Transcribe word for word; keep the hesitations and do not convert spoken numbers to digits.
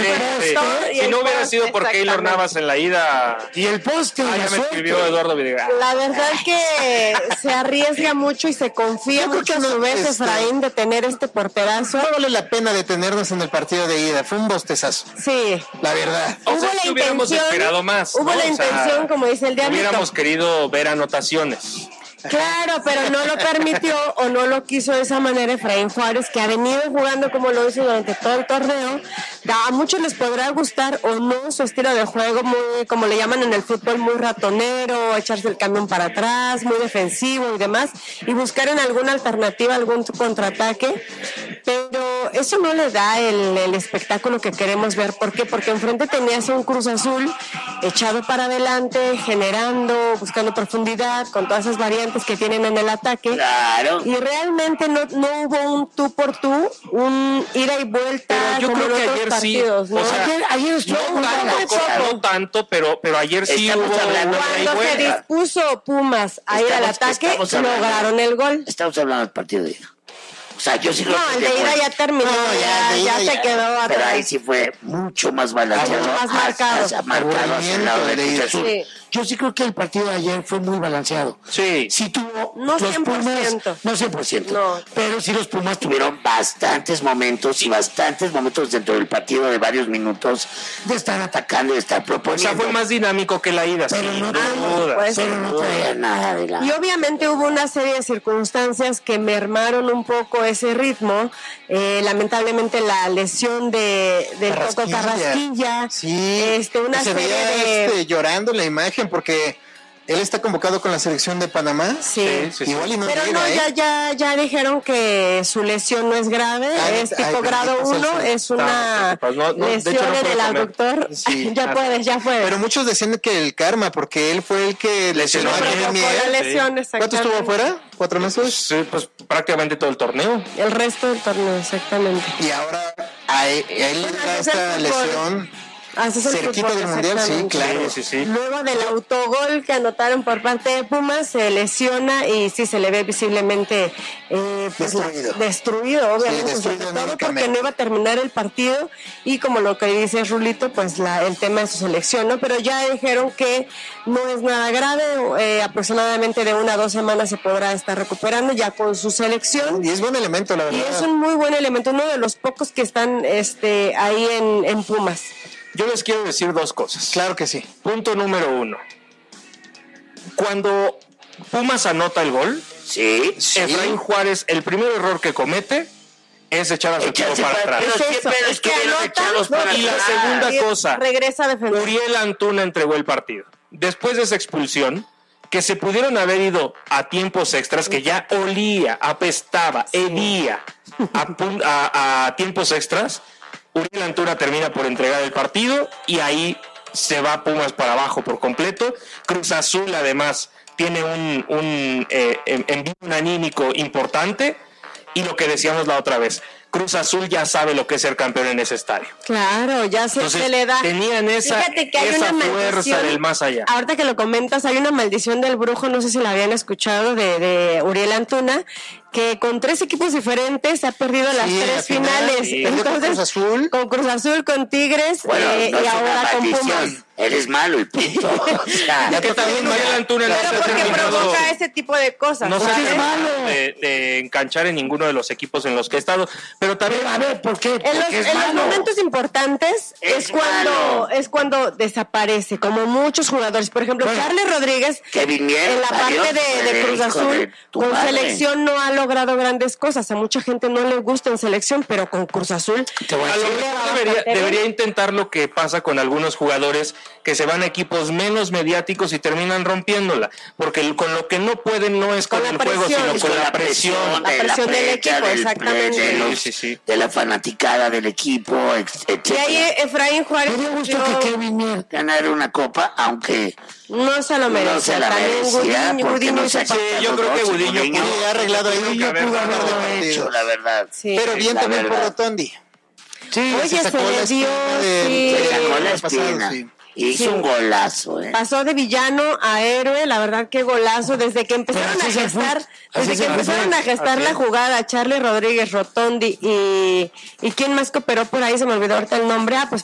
Sí, sí. Si no hubiera sido por Keylor Navas en la ida. Y el poste. Ah, ya me escribió Eduardo Videgaray. La verdad que se arriesga mucho y se confía mucho a su vez Efraín de tener este porterazo. No vale la pena detenernos en el partido de ida. Fue un bostezazo. Sí. La verdad. O sea, hubo si la hubiéramos intención, esperado más. Hubo ¿no? la O intención, sea, como dice el diálogo. Hubiéramos querido ver anotaciones. Claro, pero no lo permitió o no lo quiso de esa manera Efraín Juárez, que ha venido jugando como lo hizo durante todo el torneo. A muchos les podrá gustar o no su estilo de juego, muy, como le llaman en el fútbol, muy ratonero, echarse el camión para atrás, muy defensivo y demás, y buscar en alguna alternativa algún contraataque, pero eso no le da el, el espectáculo que queremos ver. ¿Por qué? Porque enfrente tenías un Cruz Azul echado para adelante, generando, buscando profundidad, con todas esas variantes que tienen en el ataque. Claro. Y realmente no, no hubo un tú por tú, un ida y vuelta. Pero yo como creo en que otros ayer partidos, sí. ¿no? O sea, Ayer, ayer estuvo no, muy tanto, balanceado. no tanto, pero, pero ayer sí Estamos hubo hablando una ida y Cuando se vuelta. dispuso Pumas a ir al Estamos- ataque, estamos hablando- lograron el gol. Estamos hablando del partido de ida. O sea, yo sí lo No, el de ida ya terminó, No, ya, ya, de ya ida se ya. quedó atrás. Pero ahí sí fue mucho más balanceado. Mucho más marcado. Hacia- marcado hacia el lado de Aburrimiento, Cruz Azul. Sí. Yo sí creo que el partido de ayer fue muy balanceado. Sí. Sí tuvo No los cien por ciento. Pumas, no cien por ciento, No. pero sí los Pumas Tuvieron bastantes momentos y bastantes momentos dentro del partido de varios minutos de estar atacando y de estar O proponiendo. sea, fue más dinámico que la ida, Pero sin no- duda. pues, Pero no traía nada de la... Y obviamente hubo una serie de circunstancias que mermaron un poco ese ritmo. Eh, lamentablemente la lesión de del Coco Carrasquilla, Sí, este, una se serie veía de... este, llorando en la imagen porque él está convocado con la selección de Panamá. Sí. Sí, sí, sí. Igual y no Pero llega, no, ¿eh? ya, ya, ya dijeron que su lesión no es grave, Ah, es ay, tipo ay, grado pues, uno, eso. es una Pues no, no, de hecho, lesión no en puede el comer. aductor. Sí. Ya puedes, ya fue. Pero muchos decían que el karma, porque él fue el que lesionó a Lesionó. Guillermo Provocó la Mier. lesión, ¿Cuánto exactamente. estuvo afuera? ¿Cuatro meses? Sí, pues prácticamente todo el torneo. El resto del torneo, exactamente. Y ahora a él, a él le da Así es el esta fútbol. lesión Así es el cerquita fútbol, del Mundial, sí, exactamente. claro. Sí, sí, sí. Luego del autogol que anotaron por parte de Pumas, se lesiona y sí se le ve visiblemente eh, pues, Destruido. destruido, obviamente, Sí, destruido sobre todo porque anímicamente. no iba a terminar el partido y como lo que dice Rulito, pues la, el tema de su selección, ¿no? Pero ya dijeron que no es nada grave, eh, aproximadamente de una a dos semanas se podrá estar recuperando ya con su selección. Y es buen elemento, la Y verdad. es un muy buen elemento, uno de los pocos que están este, ahí en, en Pumas. Yo les quiero decir dos cosas. Claro que sí. Punto número uno. Cuando Pumas anota el gol, Sí, Efraín Juárez, el primer error que comete es echar a su equipo Echarse para para- atrás. pero Es siempre eso, es que estuvieron anota, echados no, para Y la atrás. segunda y cosa, regresa a defender. Uriel Antuna entregó el partido. Después de esa expulsión, que se pudieron haber ido a tiempos extras, que ya olía, apestaba, hedía a, pun- a- a tiempos extras, Uriel Antuna termina por entregar el partido y ahí se va Pumas para abajo por completo. Cruz Azul además tiene un, un eh, envío un anímico importante y lo que decíamos la otra vez, Cruz Azul ya sabe lo que es ser campeón en ese estadio. Claro, ya se, Entonces, se le da. tenían esa, Fíjate que hay esa una fuerza maldición. del más allá. Ahorita que lo comentas, hay una maldición del brujo, no sé si la habían escuchado, de, de Uriel Antuna, que con tres equipos diferentes ha perdido las Sí, tres la final, finales. sí. Perdió con Cruz Azul. Con Cruz Azul, con Tigres Bueno, eh, no y es una ahora con Pumas. maldición. Eres malo y punto. O sea, Ya que también Uriel Antuna no Pero se ha porque terminado- provoca ese tipo de cosas. no se ¿sabes? ha de, de enganchar en ninguno de los equipos en los que ha estado, pero también A ver, ¿por qué? En los, Porque es en los malo. momentos importantes es, Es cuando malo. es cuando desaparece, como muchos jugadores. Por ejemplo, Bueno, Charles Rodríguez Kevin Mier, en la parte adiós, de, de Cruz hijo Azul de tu con madre. selección no ha logrado grandes cosas. A mucha gente no le gusta en selección, pero con Cruz Azul Te voy a a lo decir- mejor debería, debería intentar lo que pasa con algunos jugadores que se van a equipos menos mediáticos y terminan rompiéndola, porque el- con lo que no pueden no es con, Con la el juego, presión. sino Es con con la presión. La presión del prensa, equipo, del- exactamente. De, los- Sí, sí, sí. de la fanaticada del equipo, ex- y etcétera. ahí Efraín Juárez Me dio gusto yo- que Kevin Mier Ganar una copa, aunque no se lo merece. no se la También merecía, Gudiño, porque Gudiño no hizo se pa- Sí, yo creo que Gudiño Gudiño ha arreglado ahí. Tuvo que haber pudo haber ganado dado hecho, partido. la verdad. Sí. Pero bien La también por verdad. Rotondi. Sí, Oye, se sacó la le dio, espina del- sí. Se del sacó la año pasado, espina. sí. Y hizo Sí. un golazo, ¿eh? Pasó de villano a héroe, la verdad qué golazo, desde que empezaron Pero a así es el gestar, fútbol, así desde es que el empezaron fútbol, a gestar así la es. jugada, Charlie Rodríguez, Rotondi y, y quién más cooperó por ahí, se me olvidó ahorita el nombre, ah, pues